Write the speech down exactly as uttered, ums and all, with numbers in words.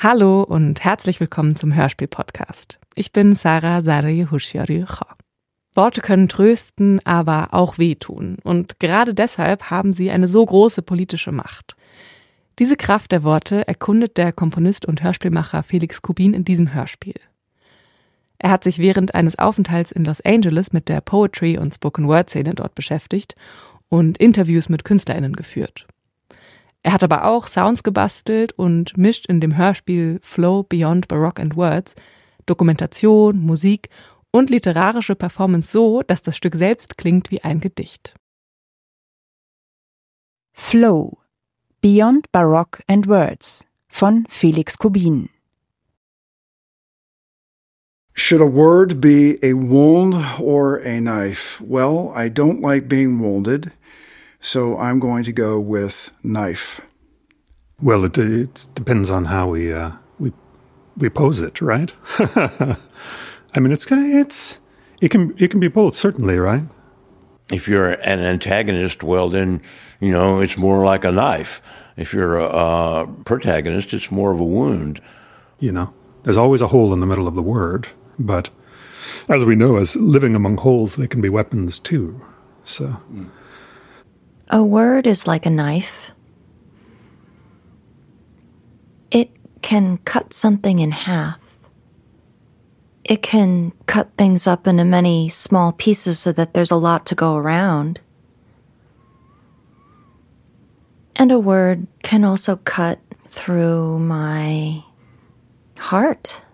Hallo und herzlich willkommen zum Hörspiel-Podcast. Ich bin Sarah Sarı-Huschiarı-Kha. Worte können trösten, aber auch wehtun. Und gerade deshalb haben sie eine so große politische Macht. Diese Kraft der Worte erkundet der Komponist und Hörspielmacher Felix Kubin in diesem Hörspiel. Er hat sich während eines Aufenthalts in Los Angeles mit der Poetry- und Spoken-Word-Szene dort beschäftigt und Interviews mit KünstlerInnen geführt. Er hat aber auch Sounds gebastelt und mischt in dem Hörspiel Flow Beyond Baroque and Words Dokumentation, Musik und literarische Performance so, dass das Stück selbst klingt wie ein Gedicht. Flow Beyond Baroque and Words von Felix Kubin. Should a word be a wound or a knife? Well, I don't like being wounded, so I'm going to go with knife. Well, it, it depends on how we uh, we we pose it, right? I mean, it's it's it can it can be both, certainly, right? If you're an antagonist, well, then you know it's more like a knife. If you're a, a protagonist, it's more of a wound. You know, there's always a hole in the middle of the word, but as we know, as living among holes, they can be weapons too. So. Mm. A word is like a knife. It can cut something in half. It can cut things up into many small pieces so that there's a lot to go around. And a word can also cut through my heart